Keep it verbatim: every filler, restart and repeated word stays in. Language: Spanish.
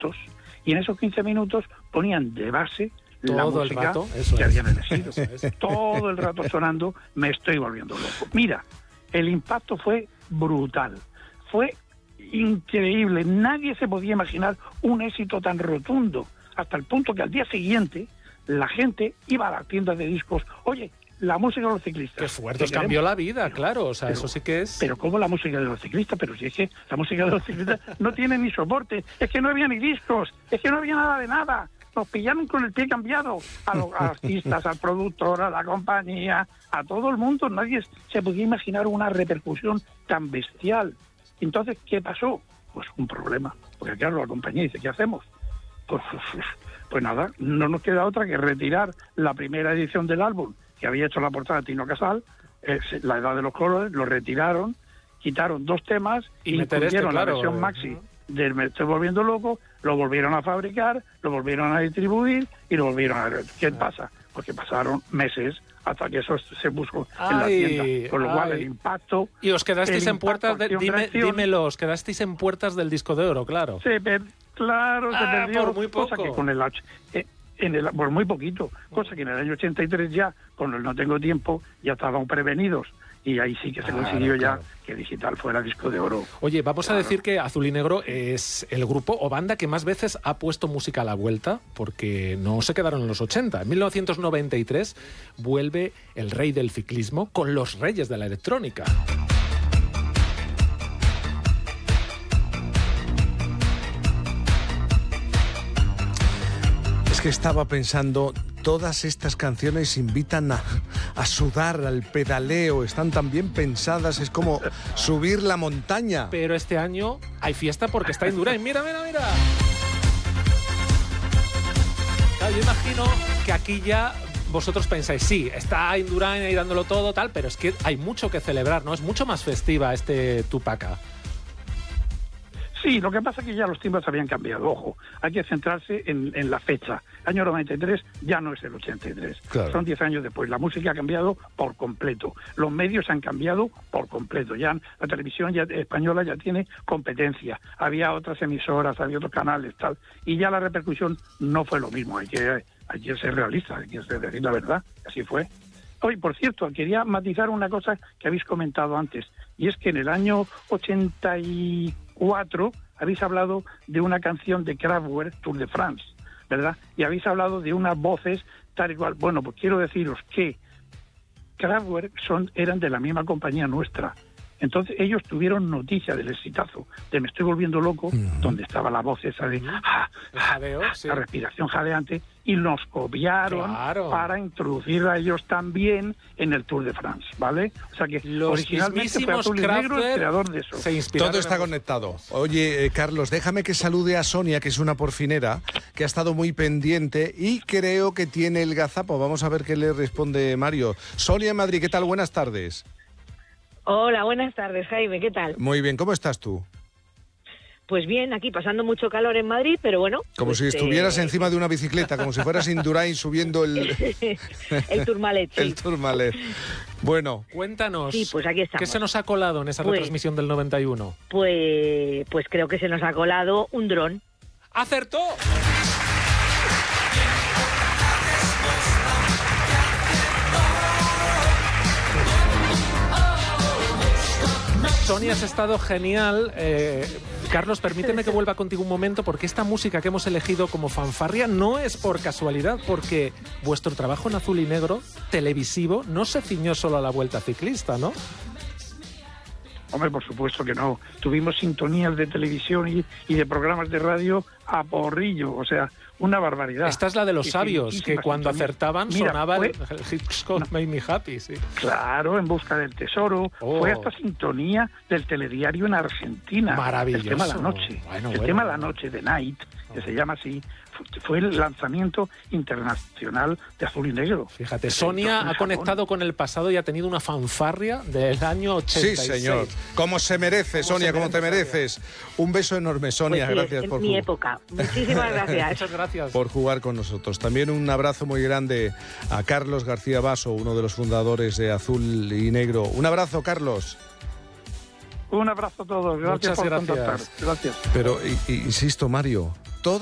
minutos. Y en esos quince minutos ponían de base la todo música el rato, eso que es. habían elegido. Eso es. Todo el rato sonando, me estoy volviendo loco. Mira, el impacto fue brutal. Fue increíble. Nadie se podía imaginar un éxito tan rotundo. Hasta el punto que al día siguiente la gente iba a las tiendas de discos. Oye, la música de los ciclistas. Qué fuerte, os cambió la vida, pero, claro. O sea, pero, eso sí que es... Pero ¿cómo la música de los ciclistas? Pero si es que la música de los ciclistas no tiene ni soporte. Es que no había ni discos. Es que no había nada de nada. Nos pillaron con el pie cambiado. A los artistas, al productor, a la compañía, a todo el mundo. Nadie se podía imaginar una repercusión tan bestial. Entonces, ¿qué pasó? Pues un problema. Porque claro, la compañía dice, ¿qué hacemos? Pues, pues, pues nada, no nos queda otra que retirar la primera edición del álbum que había hecho la portada Tino Casal, eh, La Edad de los Colores, lo retiraron, quitaron dos temas y incluyeron este, claro, la versión eh, maxi del Me Estoy Volviendo Loco, lo volvieron a fabricar, lo volvieron a distribuir y lo volvieron a... ¿Qué pasa? Porque pasaron meses hasta que eso se puso en la tienda, con lo ay. cual el impacto... Y os quedasteis en puertas, de, dime, dímelo, os quedasteis en puertas del Disco de Oro, claro. Se per, claro, ah, se perdió, por muy poco. Cosa que con el... Eh, en el, por muy poquito, cosa que en el año ochenta y tres ya, con el No Tengo Tiempo, ya estaban prevenidos. Y ahí sí que se claro, consiguió claro. ya que Digital fuera Disco de Oro. Oye, vamos claro. a decir que Azul y Negro es el grupo o banda que más veces ha puesto música a la vuelta, porque no se quedaron en los ochenta. En mil novecientos noventa y tres vuelve el rey del ciclismo con los reyes de la electrónica. Que estaba pensando, todas estas canciones invitan a, a sudar, al pedaleo, están tan bien pensadas, es como subir la montaña. Pero este año hay fiesta porque está Indurain. Mira, mira, mira. Claro, yo imagino que aquí ya vosotros pensáis, sí, está Indurain ahí dándolo todo, tal, pero es que hay mucho que celebrar, ¿no? Es mucho más festiva este Tupaca. Sí, lo que pasa es que ya los tiempos habían cambiado, ojo, hay que centrarse en, en la fecha. Año noventa y tres ya no es el ochenta y tres, claro. Son diez años después, la música ha cambiado por completo, los medios han cambiado por completo, ya la televisión ya, española ya tiene competencia, había otras emisoras, había otros canales, tal, y ya la repercusión no fue lo mismo, hay que, hay que ser realista, hay que decir la verdad, así fue. Hoy, por cierto, quería matizar una cosa que habéis comentado antes, y es que en el año ochenta y cuatro habéis hablado de una canción de Kraftwerk, Tour de France, ¿verdad? Y habéis hablado de unas voces tal y cual. Bueno, pues quiero deciros que Kraftwerk son, eran de la misma compañía nuestra. Entonces ellos tuvieron noticia del exitazo de Me Estoy Volviendo Loco, uh-huh. donde estaba la voz esa de ah, el jadeo, ah, sí. la respiración jadeante, y nos copiaron claro. para introducir a ellos también en el Tour de France, ¿vale? O sea que los originalmente fue Azul y Negro el creador de eso. Todo está conectado. Oye, eh, Carlos, déjame que salude a Sonia, que es una porfinera, que ha estado muy pendiente y creo que tiene el gazapo. Vamos a ver qué le responde Mario. Sonia en Madrid, ¿qué tal? Buenas tardes. Hola, buenas tardes, Jaime, ¿qué tal? Muy bien, ¿cómo estás tú? Pues bien, aquí pasando mucho calor en Madrid, pero bueno... Como pues si estuvieras eh... encima de una bicicleta, como si fueras Indurain subiendo el... el Tourmalet, sí. El Tourmalet. Bueno, cuéntanos, sí, pues aquí estamos. ¿Qué se nos ha colado en esa pues, retransmisión del noventa y uno? Pues, pues creo que se nos ha colado un dron. ¡Acertó! Sonia, has estado genial. Eh, Carlos, permíteme que vuelva contigo un momento, porque esta música que hemos elegido como fanfarria no es por casualidad, porque vuestro trabajo en Azul y Negro, televisivo, no se ciñó solo a la Vuelta Ciclista, ¿no? Hombre, por supuesto que no. Tuvimos sintonías de televisión y, y de programas de radio a porrillo, o sea, una barbaridad. Esta es la de los y sabios, que cuando sintonía. acertaban Mira, sonaba fue, el, el Hitchcock no. Made Me Happy, sí. Claro, En Busca del Tesoro. Oh. Fue hasta sintonía del telediario en Argentina. Maravilloso. El tema de la noche. Bueno, el bueno. tema de la noche, de Night, que oh. se llama así, fue el lanzamiento internacional de Azul y Negro. Fíjate, Sonia ha conectado con el pasado y ha tenido una fanfarria del año ochenta y seis. Sí, señor. Como se merece, Sonia, se como merece, te mereces. Sonia. Un beso enorme, Sonia. Pues sí, gracias en por mi jugar. época. Muchísimas gracias. Muchas gracias. Por jugar con nosotros. También un abrazo muy grande a Carlos García Basso, uno de los fundadores de Azul y Negro. Un abrazo, Carlos. Un abrazo a todos. Gracias Muchas por gracias. contactar. Gracias. Pero, i- i- insisto, Mario,